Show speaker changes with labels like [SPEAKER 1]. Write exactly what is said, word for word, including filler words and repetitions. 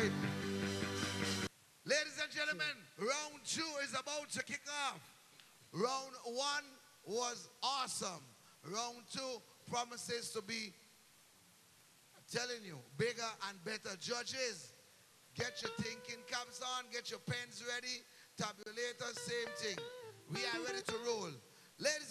[SPEAKER 1] right. Ladies and gentlemen, round two is about to kick off. Round one was awesome. Round two promises to be, I'm telling you, bigger and better. Judges, get your thinking caps on, get your pens ready. Tabulator, same thing. We are ready to roll. Ladies